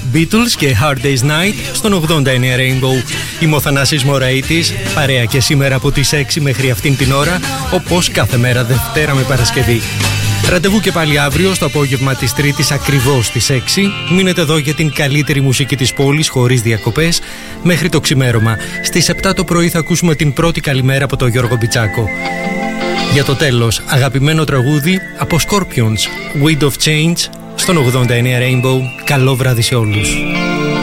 Beatles και Hard Day's Night στον 89 Rainbow. Είμαι ο Θανάσης Μωραΐτης, παρέα και σήμερα από τις 6 μέχρι αυτήν την ώρα, όπως κάθε μέρα Δευτέρα με Παρασκευή. Ραντεβού και πάλι αύριο στο απόγευμα της Τρίτης ακριβώς στις 6. Μείνετε εδώ για την καλύτερη μουσική της πόλης χωρίς διακοπές μέχρι το ξημέρωμα. Στις 7 το πρωί θα ακούσουμε την πρώτη καλημέρα από τον Γιώργο Μπιτσάκο. Για το τέλος, αγαπημένο τραγούδι από Scorpions, Wind of Change, στον 89 Rainbow. Καλό βράδυ σε όλους.